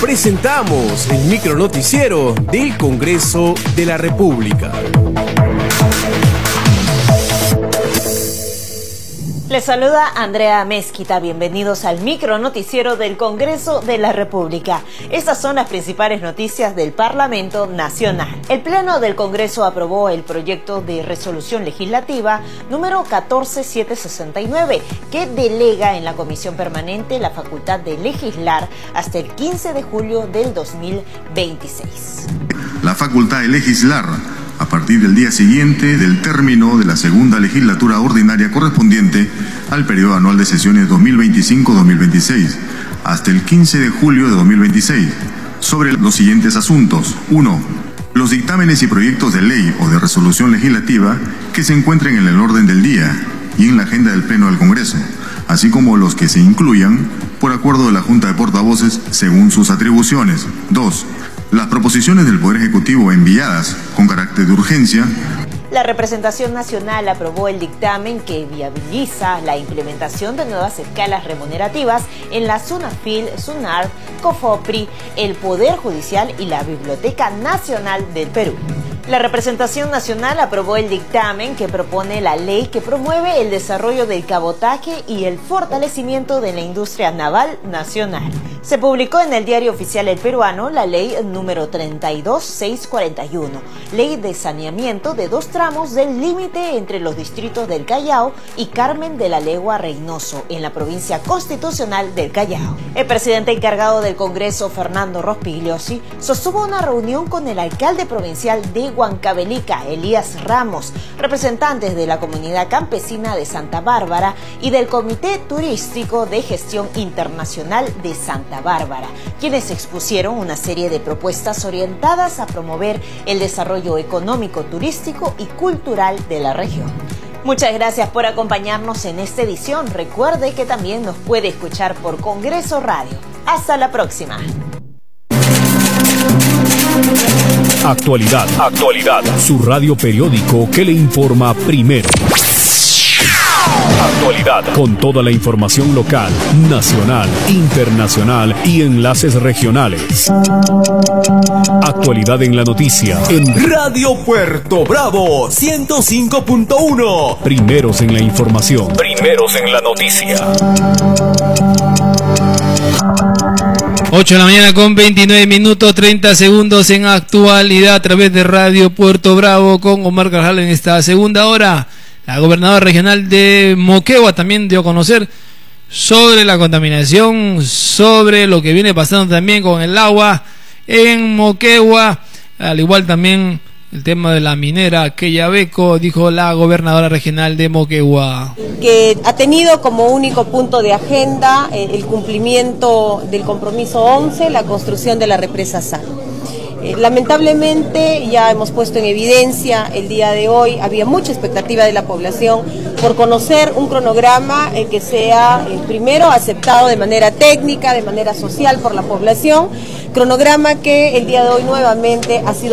presentamos el micronoticiero del Congreso de la República. Les saluda Andrea Mezquita, bienvenidos al micronoticiero del Congreso de la República. Estas son las principales noticias del Parlamento Nacional. El Pleno del Congreso aprobó el proyecto de resolución legislativa número 14769, que delega en la Comisión Permanente la facultad de legislar hasta el 15 de julio del 2026. La facultad de legislar a partir del día siguiente del término de la segunda legislatura ordinaria correspondiente al periodo anual de sesiones 2025-2026, hasta el 15 de julio de 2026, sobre los siguientes asuntos. 1. Los dictámenes y proyectos de ley o de resolución legislativa que se encuentren en el orden del día y en la agenda del Pleno del Congreso, así como los que se incluyan por acuerdo de la Junta de Portavoces según sus atribuciones. 2. Las proposiciones del Poder Ejecutivo enviadas con carácter de urgencia. La representación nacional aprobó el dictamen que viabiliza la implementación de nuevas escalas remunerativas en la SUNAFIL, SUNAR, COFOPRI, el Poder Judicial y la Biblioteca Nacional del Perú. La representación nacional aprobó el dictamen que propone la ley que promueve el desarrollo del cabotaje y el fortalecimiento de la industria naval nacional. Se publicó en el Diario Oficial El Peruano la ley número 32641, ley de saneamiento de 2 tramos del límite entre los distritos del Callao y Carmen de la Legua Reynoso, en la provincia constitucional del Callao. El presidente encargado del Congreso, Fernando Rospigliosi, sostuvo una reunión con el alcalde provincial de Huancavelica, Elías Ramos, representantes de la comunidad campesina de Santa Bárbara y del Comité Turístico de Gestión Internacional de Santa Bárbara, quienes expusieron una serie de propuestas orientadas a promover el desarrollo económico, turístico y cultural de la región. Muchas gracias por acompañarnos en esta edición. Recuerde que también nos puede escuchar por Congreso Radio. Hasta la próxima. Actualidad. Su radio periódico que le informa primero. Actualidad. Con toda la información local, nacional, internacional y enlaces regionales. Actualidad en la noticia en Radio Puerto Bravo 105.1. Primeros en la información. Primeros en la noticia. 8 de la mañana con 29 minutos 30 segundos en actualidad a través de Radio Puerto Bravo con Omar Carvajal en esta segunda hora. La gobernadora regional de Moquegua también dio a conocer sobre la contaminación, sobre lo que viene pasando también con el agua en Moquegua, al igual también el tema de la minera Quellaveco, dijo la gobernadora regional de Moquegua. Que ha tenido como único punto de agenda el cumplimiento del compromiso 11, la construcción de la represa San. Lamentablemente ya hemos puesto en evidencia el día de hoy, había mucha expectativa de la población por conocer un cronograma que sea primero aceptado de manera técnica, de manera social por la población, cronograma que el día de hoy nuevamente ha sido